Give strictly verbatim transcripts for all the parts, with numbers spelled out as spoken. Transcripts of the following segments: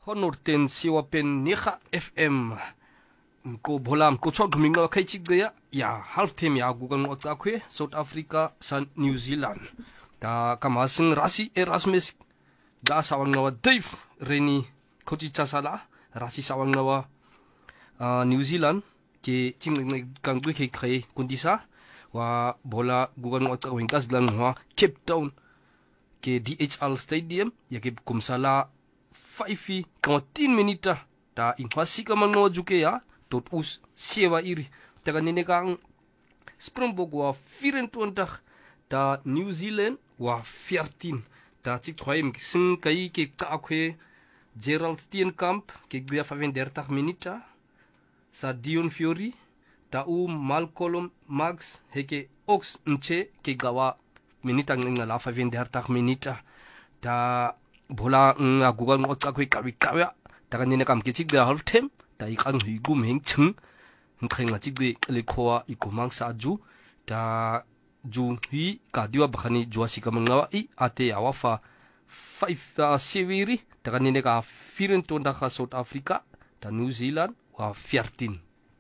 Honorten siwapen niha F M ko bolam ko chok gming no kai chik gaya ya half time ya gugan no ta khwe South Africa san New Zealand ta kamasing rasi Erasmus ga sawang nawa Dave Reni kochi chasala rasi sawang nawa New Zealand ke ching kang gwe ke khai kundisa wa bola gugan no ta wingkas lan wa Cape Town ke D H L Stadium ya ke kumsala five tin minita ta infasi ka mang no juke ya tot us sewa iri taga nene kang Springbok wa vierentwintig ta New Zealand wa veertien ta chik khoim sing kai ke ka khwe Gerald Steenkamp ke gya vyfendertig minita sa Dion Fury ta u Malcolm Max heke ox nche ke gawa minita ngala vyfendertig minita ta bola nga gugal ngot ka khwe kawi kawa taga nene kam ke chik da half time ta ikang hui gum heng chung ngkheng la chik de le khoa ikomang sa ju ta ju hui ka diwa bakhani jwa sikamanga i ate awafa five severi taga nene ka vierentwintig ka South Africa ta New Zealand wa veertien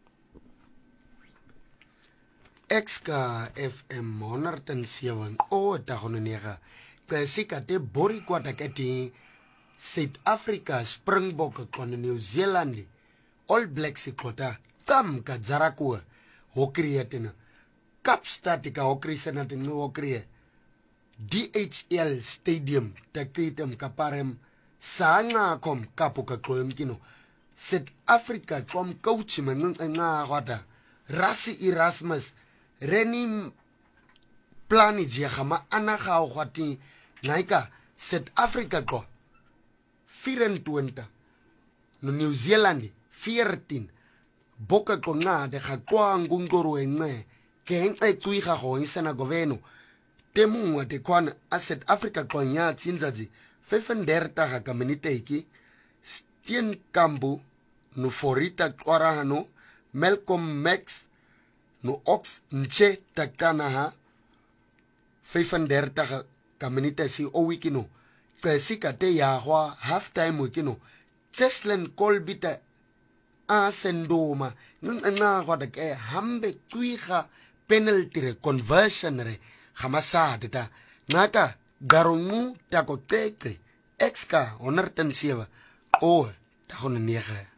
X ka F M honderd sewe o ta gononega Sika te bori kwa taketi South Africa Springbok kon New Zealand All Blacks kota tam ka jarakua hokriya tena Kapstad ka hokriya na tena hokriya D H L Stadium takitem kaparem sanga kom kapu ka kolm kino South Africa kom coach man nga wata Rasi Erasmus Reni plani jia khama ana ga gwati naika South Africa ko vierentwintig no New Zealand veertien boka ko nga de ga kwa ngungoro enge ke ente tui ga go insana goveno temu de kwana a South Africa ko nya tsinzaji vyfendertig ka miniteki Steenkamp no Forita Kwarahano Malcolm Max no Ox nche takana ha vyfendertig ka minute si o wikino kasika te ya hwa half time wikino Cheslin Kolbita a sendoma nung nga hwa de ke hambe tuiga penalty re conversion re gamasa dita naka garongu takoteke exka honderd sewe o ta gonne nege